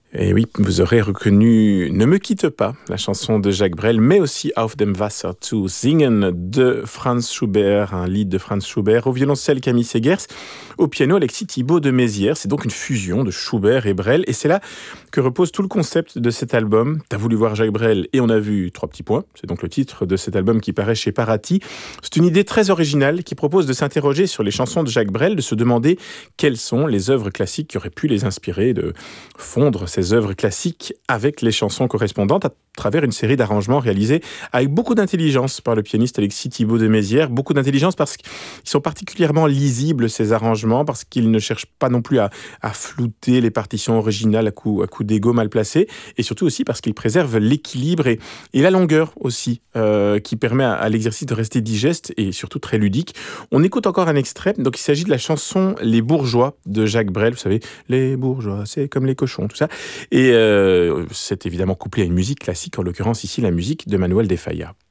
Et oui, vous aurez reconnu Ne me quitte pas, la chanson de Jacques Brel, mais aussi Auf dem Wasser zu singen de Franz Schubert, un lied de Franz Schubert, au violoncelle Camille Segers, au piano Alexis Thibault de Mézières. C'est donc une fusion de Schubert et Brel, et c'est là que repose tout le concept de cet album. T'as voulu voir Jacques Brel et on a vu 3 petits points. C'est donc le titre de cet album qui paraît chez Paraty. C'est une idée très originale qui propose de s'interroger sur les chansons de Jacques Brel, de se demander quelles sont les œuvres classiques qui auraient pu les inspirer, de fondre ces œuvres classiques avec les chansons correspondantes à travers une série d'arrangements réalisés avec beaucoup d'intelligence par le pianiste Alexis Thibault de Mézières. Beaucoup d'intelligence parce qu'ils sont particulièrement lisibles, ces arrangements, parce qu'ils ne cherchent pas non plus à flouter les partitions originales à coups d'ego mal placés, et surtout aussi parce qu'ils préservent l'équilibre et la longueur aussi, qui permet à l'exercice de rester digeste et surtout très ludique. On écoute encore un extrait, donc il s'agit de la chanson Les Bourgeois de Jacques Brel, vous savez, les bourgeois, c'est comme les cochons, tout ça. Et c'est évidemment couplé à une musique classique, en l'occurrence ici la musique de Manuel de Falla.